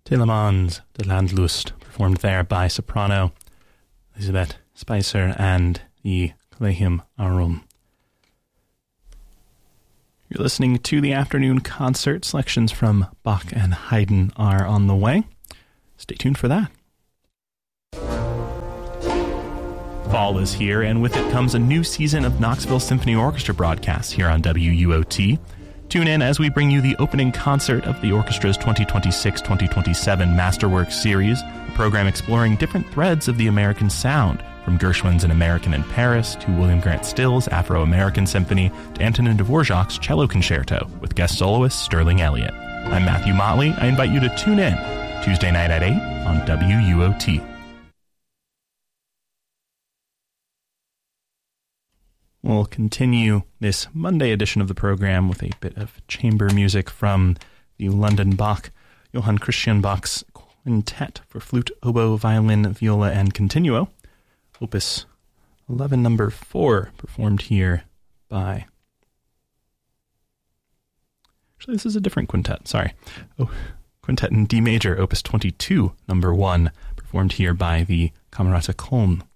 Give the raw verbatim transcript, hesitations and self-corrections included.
Telemans de Landlust, performed there by soprano Elisabeth Spicer and the Collegium Aurum. You're listening to the afternoon concert. Selections from Bach and Haydn are on the way. Stay tuned for that. Fall is here, and with it comes a new season of Knoxville Symphony Orchestra broadcasts here on W U O T. Tune in as we bring you the opening concert of the orchestra's twenty twenty-six twenty twenty-seven Masterworks series, a program exploring different threads of the American sound, from Gershwin's An American in Paris to William Grant Still's Afro-American Symphony to Antonin Dvorak's Cello Concerto with guest soloist Sterling Elliott. I'm Matthew Motley. I invite you to tune in Tuesday night at eight on W U O T. We'll continue this Monday edition of the program with a bit of chamber music from the London Bach, Johann Christian Bach's Quintet for flute, oboe, violin, viola, and continuo, Opus eleven, number four, performed here by... Actually, this is a different quintet, sorry. Oh, Quintet in D major, Opus twenty-two, number one, performed here by the Camerata Köln.